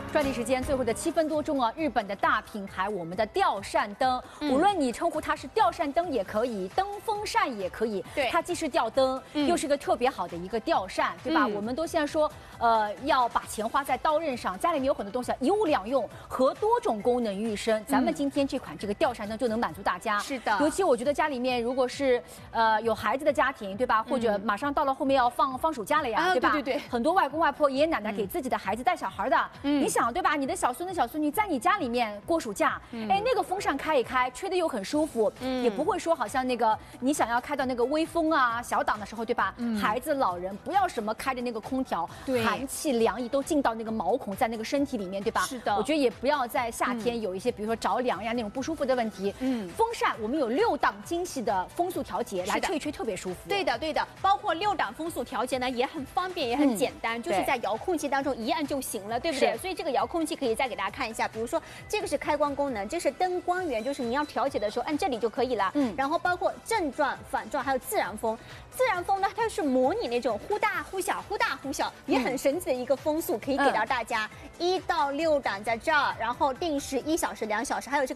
抓紧时间，最后的7分多钟啊！日本的大品牌，我们的吊扇灯，无论你称呼它是吊扇灯也可以，灯风扇也可以， 对， 它既是吊灯，又是个特别好的一个吊扇，对吧？我们都现在说，要把钱花在刀刃上，家里面有很多东西一物两用，和多种功能于一身。咱们今天这款这个吊扇灯就能满足大家。 是的， 尤其我觉得家里面如果是有孩子的家庭，对吧？或者马上到了后面要放暑假了呀，对吧？ 对对对， 很多外公外婆、爷爷奶奶给自己的孩子带小孩的，你想对吧？你的小孙子、小孙女在你家里面过暑假，哎，那个风扇开一开，吹得又很舒服，也不会说好像那个你想要开到那个微风啊、小档的时候，对吧？孩子、老人不要什么开着那个空调，寒气、凉意都进到那个毛孔，在那个身体里面，对吧？ 是的， 我觉得也不要在夏天有一些，比如说着凉呀那种不舒服的问题。风扇我们有6档精细的风速调节，来吹一吹特别舒服。 对的，对的，包括6档风速调节呢，也很方便，也很简单，就是在遥控器当中一按就行了，对不对？所以这个遥控器可以再给大家看一下，比如说这个是开关功能，这是灯光源，就是你要调节的时候按这里就可以了。然后包括正转、反转，还有自然风。自然风呢，它是模拟那种忽大忽小、忽大忽小，也很神奇的一个风速，可以给到大家。1到6档在这儿，然后定时1小时、2小时，还有这个